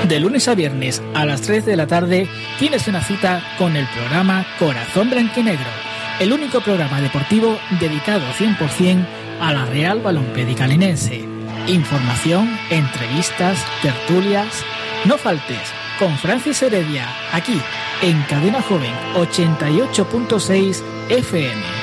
De lunes a viernes a las 3 de la tarde tienes una cita con el programa Corazón Blanquinegro, el único programa deportivo dedicado 100% a la Real Balompédica Linense. Información, entrevistas, tertulias. No faltes con Francis Heredia, aquí en Cadena Joven 88.6 FM.